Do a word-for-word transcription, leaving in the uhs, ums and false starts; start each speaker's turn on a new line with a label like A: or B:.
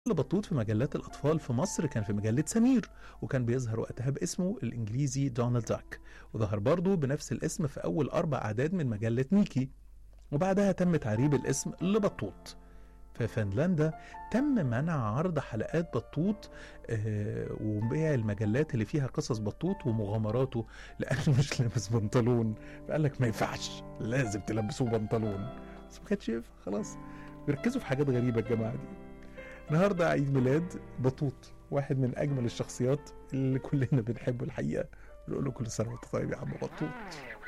A: بطوط في مجلات الأطفال في مصر كان في مجلة سمير، وكان بيظهر وقتها باسمه الإنجليزي دونالد داك، وظهر برضه بنفس الاسم في أول أربع أعداد من مجلة ميكي، وبعدها تم تعريب الاسم لبطوط. في فنلندا تم منع عرض حلقات بطوط آه وبيع المجلات اللي فيها قصص بطوط ومغامراته، لأنه مش لابس بنطلون، فقال لك ما ينفعش، لازم تلبسوه بنطلون. بس ما كانش ينفع، خلاص بيركزوا في حاجات غريبة الجماعة دي. النهارده عيد ميلاد بطوط، واحد من أجمل الشخصيات اللي كلنا بنحبه الحقيقة. نقول له كل سنة وأنت طيب يا عم بطوط.